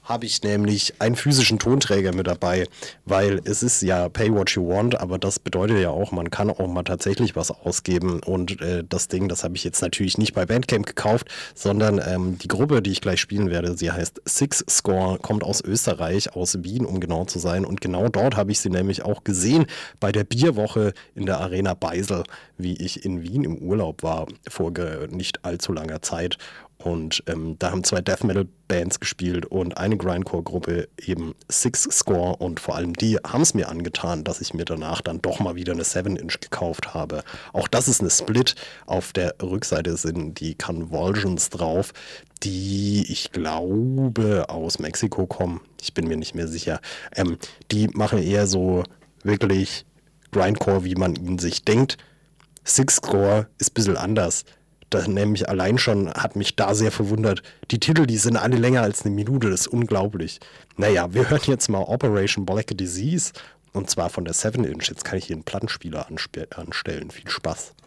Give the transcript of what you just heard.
habe ich nämlich einen physischen Tonträger mit dabei, weil es ist ja Pay What You Want, aber das bedeutet ja auch, man kann auch mal tatsächlich was ausgeben und das Ding, das habe ich jetzt natürlich nicht bei Bandcamp gekauft, sondern die Gruppe, die ich gleich spielen werde, sie heißt Six Score, kommt aus Österreich, aus Wien, um genau zu sein, und genau dort habe ich sie nämlich auch gesehen bei der Bierwoche in der Arena Beisel, wie ich in Wien im Urlaub war, vor nicht allzu langer Zeit. Und da haben 2 Death Metal Bands gespielt und eine Grindcore-Gruppe, eben Six Score, und vor allem die haben es mir angetan, dass ich mir danach dann doch mal wieder eine 7-Inch gekauft habe. Auch das ist eine Split. Auf der Rückseite sind die Convulsions drauf, die, ich glaube, aus Mexiko kommen. Ich bin mir nicht mehr sicher. Die machen eher so wirklich Grindcore, wie man ihn sich denkt. Six Score ist ein bisschen anders. Das nämlich allein schon hat mich da sehr verwundert. Die Titel, die sind alle länger als eine Minute, das ist unglaublich. Naja, wir hören jetzt mal Operation Black Disease, und zwar von der 7-Inch. Jetzt kann ich hier einen Plattenspieler anstellen. Viel Spaß.